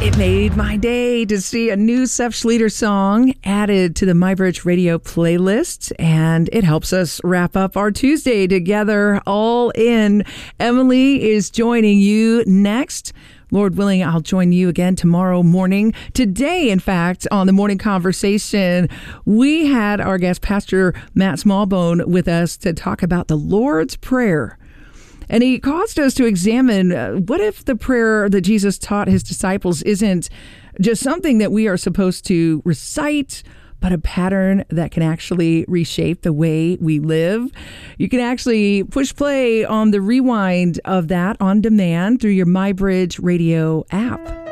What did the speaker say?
It made my day to see a new Seth Schlueter song added to the MyBridge Radio playlist, and it helps us wrap up our Tuesday together all in. Emily is joining you next. Lord willing, I'll join you again tomorrow morning. Today, in fact, on the Morning Conversation, we had our guest, Pastor Matt Smallbone, with us to talk about the Lord's Prayer. And he caused us to examine what if the prayer that Jesus taught his disciples isn't just something that we are supposed to recite, but a pattern that can actually reshape the way we live. You can actually push play on the rewind of that on demand through your MyBridge Radio app.